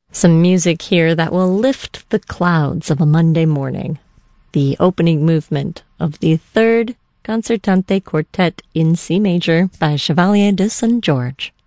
Some music here that will lift the clouds of a Monday morning. The opening movement of the Third Concertante Quartet in C major by Chevalier de St. George.